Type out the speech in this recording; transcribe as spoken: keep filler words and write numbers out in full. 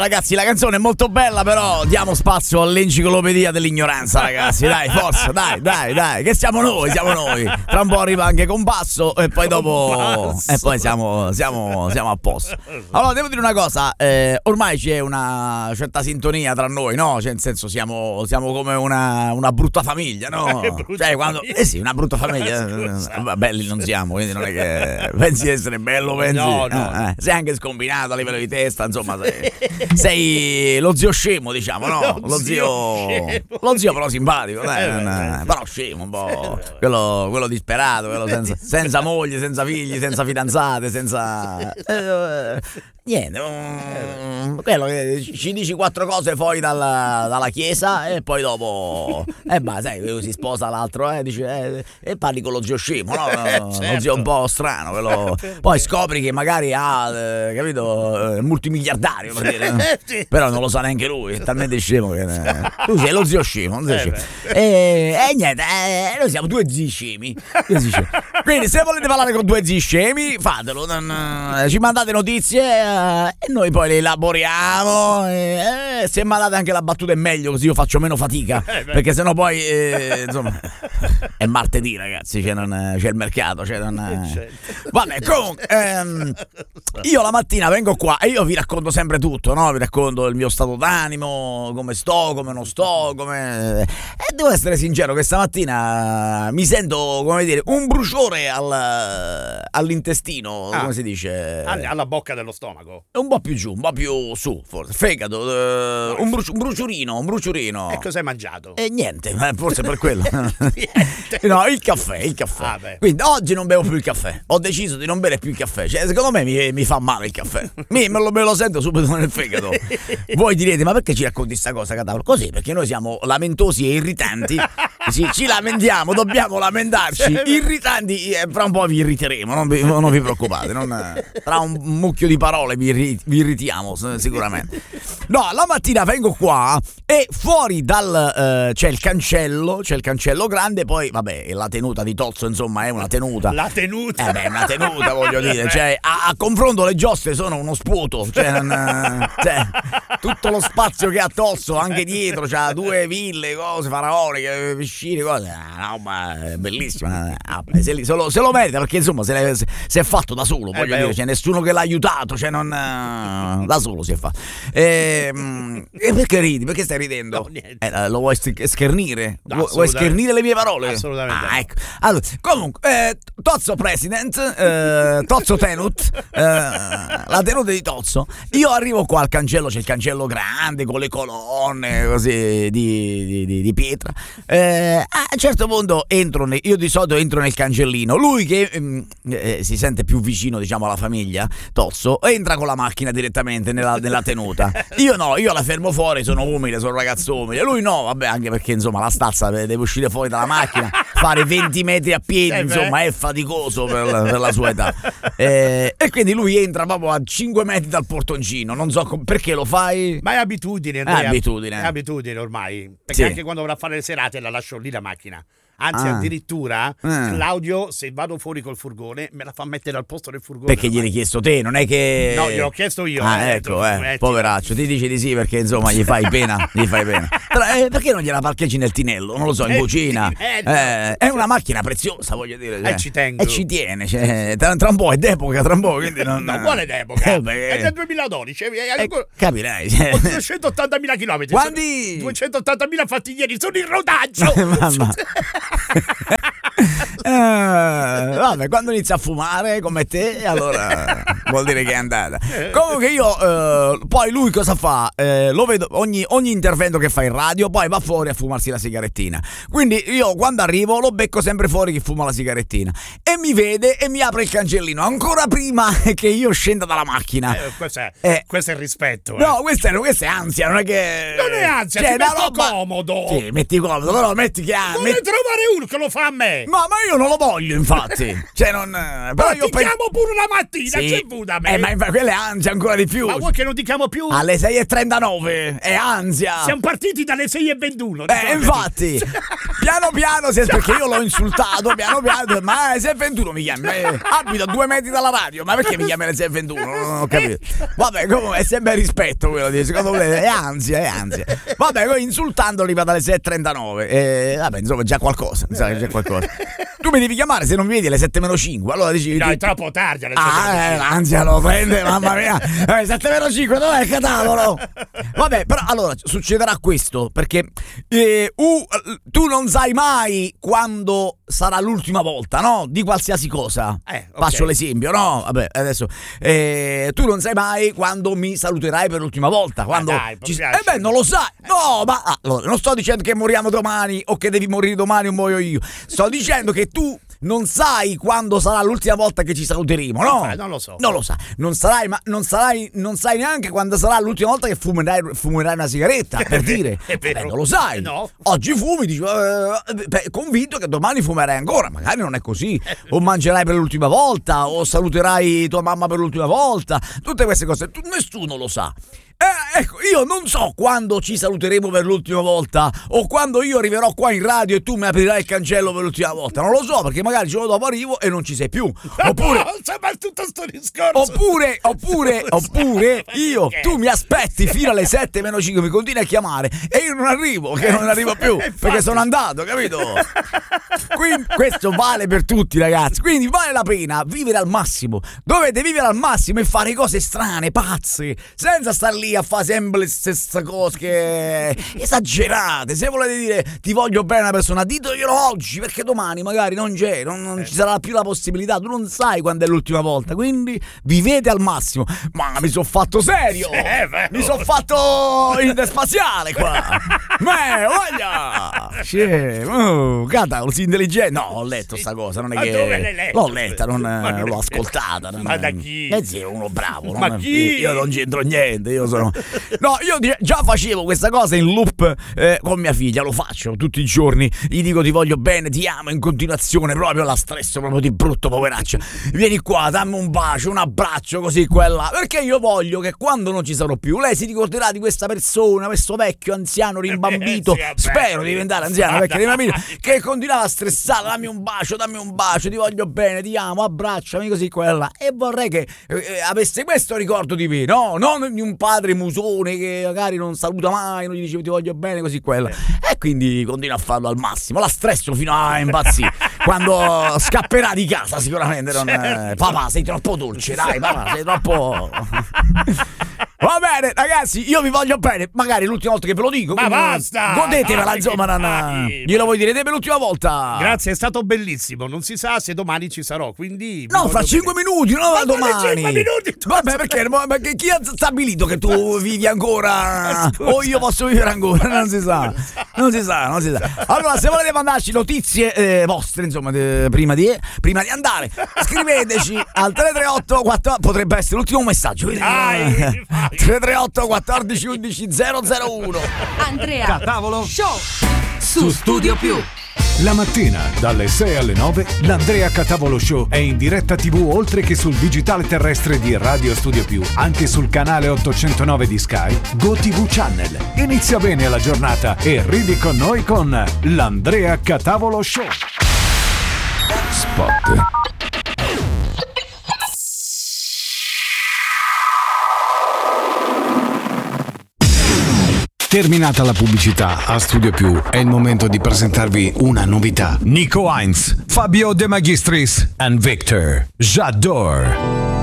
ragazzi, la canzone è molto bella, però diamo spazio all'enciclopedia dell'ignoranza, ragazzi. Dai, forza, dai, dai, dai, che siamo noi, siamo noi. Tra un po' arriva anche con basso e poi dopo e poi siamo, siamo, siamo a posto. Allora, devo dire una cosa, eh, ormai c'è una certa sintonia tra noi, no? Cioè, nel senso, siamo, siamo come una, una brutta famiglia, no? Cioè, quando, eh sì, una brutta famiglia. Belli non siamo, quindi non è che pensi di essere bello, pensi. No, no. Eh, eh, sei anche scombinato a livello di testa, insomma, sei, sei lo zio scemo, diciamo, no? Lo, lo zio, zio lo zio però simpatico, dai, non, però scemo un po', quello, quello disperato, quello senza, senza moglie, senza figli, senza fidanzate, senza eh, niente, um, quello che ci dici quattro cose fuori dalla, dalla chiesa e poi dopo e eh, bah, sai, si sposa l'altro, eh, dice eh, e parli con lo zio scemo, no? Certo. Lo zio un po' strano, quello, poi scopri che magari ha, eh, capito, eh, multimiliardario, per dire, sì. Però non lo sa neanche lui, è talmente scemo che eh, tu sei lo zio scemo, non sei Eh scemo. E, e niente, eh, noi siamo due zii scemi, due zii scemi. Quindi se volete parlare con due zii scemi fatelo, non, eh, ci mandate notizie eh, e noi poi le elaboriamo e, eh, se mandate anche la battuta è meglio, così io faccio meno fatica, perché sennò poi eh, insomma è martedì, ragazzi, cioè non, c'è il mercato, cioè non, vabbè, comunque ehm, io la mattina vengo qua e io vi racconto sempre tutto, no? Vi racconto il mio stato d'animo, come sto, come non sto, come... e devo essere sincero che stamattina mi sento, come dire, un bruciore al, all'intestino, ah, come si dice? Alla bocca dello stomaco. Un po' più giù, un po' più su, forse, fegato, eh, un, bruci- un bruciorino, un bruciorino. E cosa hai mangiato? E niente, forse per quello. No, il caffè, il caffè. Ah, quindi oggi non bevo più il caffè. Ho deciso di non bere più il caffè. Cioè, secondo me mi, mi fa male il caffè. Mi, me, lo, me lo sento subito nel fegato. Voi direte, ma perché ci racconti sta cosa, Catavolo? Così, perché noi siamo lamentosi e irritanti. Sì, ci lamentiamo, dobbiamo lamentarci. Irritanti, eh, fra un po' vi irriteremo, non vi, non vi preoccupate. Non, tra un mucchio di parole vi, irri, vi irritiamo sicuramente. No, la mattina vengo qua e fuori dal... Eh, c'è il cancello, c'è il cancello grande, poi vabbè, la tenuta di Tozzo, insomma, è una tenuta. La tenuta? Eh beh, una tenuta, voglio dire, cioè, a, a confronto le giostre sono uno sputo, cioè, non, cioè, tutto lo spazio che ha Tozzo, anche dietro, c'ha due ville, cose faraoniche, piscine, cose, una roba bellissima. Ah, se, se, lo, se lo merita, perché insomma se, se, se è fatto da solo, voglio eh dire, c'è nessuno che l'ha aiutato, cioè non, da solo si è fatto. E, e perché ridi? Perché stai ridendo? No, niente. Eh, lo vuoi schernire? No, vuoi schernire le mie parole? Assolutamente. Ah, ecco. Allora, comunque, eh, Tozzo President, eh, Tozzo Tenut, eh, la tenuta di Tozzo. Io arrivo qua al cancello, c'è il cancello grande con le colonne così di, di, di, di pietra. Eh, a un certo punto entro, ne, io di solito entro nel cancellino. Lui che eh, si sente più vicino, diciamo, alla famiglia, Tozzo, entra con la macchina direttamente nella, nella tenuta. Io no, io la fermo fuori, sono umile, sono un ragazzo umile. Lui no, vabbè, anche perché insomma la stazza deve uscire fuori dalla macchina, fare venti metri a piedi, insomma è faticoso per, per la sua età. Eh, e quindi lui entra proprio a cinque metri dal portoncino. Non so com- perché lo fai. Ma è abitudine, Andrea. È abitudine. È abitudine ormai. Perché sì. Anche quando vorrà fare le serate la lascio lì la macchina. Anzi, ah. addirittura ah. Claudio, se vado fuori col furgone, me la fa mettere al posto del furgone. Perché gliel'hai chiesto te, non è che... No, gliel'ho chiesto io. Ah, eh, ecco, tu, eh, metti. poveraccio, ti dice di sì perché insomma gli fai pena, gli fai pena. Però, eh, perché non gliela parcheggi nel tinello? Non lo so, in Eh, cucina. tinello. Eh, è una macchina preziosa, voglio dire. Cioè, E ci tengo. E ci tiene, cioè, tra, tra un po' è d'epoca, tra un po', quindi non... No, quale d'epoca? Eh, beh, è del duemiladodici. Eh, eh, capirai. Cioè. Ho duecentottantamila chilometri. Quanti? duecentottantamila fatti ieri, sono in rodaggio. Mamma. Eh, vabbè, quando inizia a fumare come te, allora vuol dire che è andata. Comunque io eh, poi lui cosa fa? Eh, lo vedo ogni, ogni intervento che fa in radio, poi va fuori a fumarsi la sigarettina. Quindi io quando arrivo lo becco sempre fuori che fuma la sigarettina e mi vede e mi apre il cancellino ancora prima che io scenda dalla macchina. Eh, questo, è, eh, questo è il rispetto. Eh. No, questa è, questa è ansia, non è che... Non è ansia, cioè, ti metto roba... comodo. Sì, metti comodo, però metti che... Vuole metti... trovare uno che lo fa a me. Ma, ma io non lo voglio, infatti. Cioè, non. Però ma io ti pen... chiamo pure la mattina, sì, che sputami. Eh, ma inf- quella è ansia ancora di più. Ma vuoi che non diciamo più? Alle sei e trentanove, è ansia. Siamo partiti dalle sei e ventuno. Eh, infatti, piano piano, se, perché io l'ho insultato, piano piano, ma alle sei e ventuno mi chiami, eh, abito a due metri dalla radio, ma perché mi chiami alle sei e ventuno? Non ho capito. Vabbè, comunque è sempre rispetto quello di, secondo me è ansia, è ansia. Vabbè, poi insultando arriva dalle sei e trentanove, eh, vabbè, insomma, già qualcosa, mi sa che c'è qualcosa. Tu mi devi chiamare se non mi vedi alle sette meno cinque, allora dici... No, ti... è troppo tardi alle Ah, eh, l'ansia lo prende, mamma mia. Eh, sette meno cinque, dov'è il catalogo? Vabbè, però allora succederà questo, perché eh, uh, tu non sai mai quando sarà l'ultima volta, no? Di qualsiasi cosa. Eh, okay. Faccio l'esempio, no? Vabbè, adesso eh, tu non sai mai quando mi saluterai per l'ultima volta, quando ah, dai, ci... Eh beh, non lo sai. No, ma allora, non sto dicendo che moriamo domani o che devi morire domani o muoio io. Sto dicendo che tu non sai quando sarà l'ultima volta che ci saluteremo, no? Eh, non lo so. Non lo sai. Non sarai, ma non sarai, non sai neanche quando sarà l'ultima volta che fumerai, fumerai una sigaretta, per dire. È vero. Beh, non lo sai. No. Oggi fumi, dici, eh, beh, convinto che domani fumerai ancora. Magari non è così. O mangerai per l'ultima volta, o saluterai tua mamma per l'ultima volta. Tutte queste cose, tu, nessuno lo sa. Eh, ecco, io non so quando ci saluteremo per l'ultima volta o quando io arriverò qua in radio e tu mi aprirai il cancello per l'ultima volta. Non lo so, perché magari il giorno dopo arrivo e non ci sei più. Oppure, ma tutto sto discorso. oppure, oppure, oppure io, tu mi aspetti fino alle sette meno cinque, mi continui a chiamare e io non arrivo, che non arrivo più, perché sono andato, capito? Quindi questo vale per tutti, ragazzi. Quindi vale la pena vivere al massimo. Dovete vivere al massimo e fare cose strane, pazze, senza star lì a fare sempre le stesse cose che... esagerate. Se volete dire ti voglio bene una persona, diteglielo oggi, perché domani magari non c'è, non, non ci sarà più la possibilità. Tu non sai quando è l'ultima volta, quindi vivete al massimo. Ma mi sono fatto serio, mi sono fatto interspaziale qua. Me, voglia. C'è, oh, cata, così intelligente. No, ho letto sta cosa, non è Ma che dove l'hai letto? l'ho letta, non, Ma non l'ho è- ascoltata. Non, Ma da chi? Eh sì, uno bravo. Ma non- chi? Io non c'entro niente, io sono... No, io di- già facevo questa cosa in loop eh, con mia figlia, lo faccio tutti i giorni. Gli dico ti voglio bene, ti amo in continuazione, proprio la stresso proprio di brutto, poveraccia. Vieni qua, dammi un bacio, un abbraccio, così quella. Perché io voglio che quando non ci sarò più, lei si ricorderà di questa persona, questo vecchio anziano rimbambito. Eh, sì, vabbè. Spero di diventare anziano, vecchio rimbambito, che continuava a stressare, dammi un bacio, dammi un bacio, ti voglio bene, ti amo, abbracciami, così quella. E vorrei che eh, avesse questo ricordo di me, no? Non di un padre musone che magari non saluta mai, non gli dice ti voglio bene, così quella. E quindi continua a farlo al massimo, la stresso fino a impazzire. Quando scapperà di casa sicuramente non... eh, papà sei troppo dolce, dai papà sei troppo... Va bene ragazzi, io vi voglio bene, magari l'ultima volta che ve lo dico. Ma basta! Godetevela, Dai, insomma, che non... fai? glielo vuoi dire te per l'ultima volta? Grazie, è stato bellissimo. Non si sa se domani ci sarò, quindi... No, fra cinque minuti, non Ma domani. quali cinque minuti? Vabbè, perché? Ma perché chi ha stabilito che tu vivi ancora? Scusa. O io posso vivere ancora? Non si sa. Non si sa, non si sa. Allora, se volete mandarci notizie eh, vostre, insomma, de- prima, di, prima di andare, scriveteci al tre tre otto quattro. Potrebbe essere l'ultimo messaggio. Dai, vai. tre tre otto quattordici undici zero zero uno. Andrea Catavolo Show su Studio Più. La mattina dalle sei alle nove l'Andrea Catavolo Show è in diretta tivù oltre che sul digitale terrestre di Radio Studio Più, anche sul canale ottocentonove di Sky, GoTV Channel. Inizia bene la giornata e ridi con noi con l'Andrea Catavolo Show. Spot. Terminata la pubblicità a Studio Più, è il momento di presentarvi una novità. Nico Heinz, Fabio De Magistris and Victor J'adore.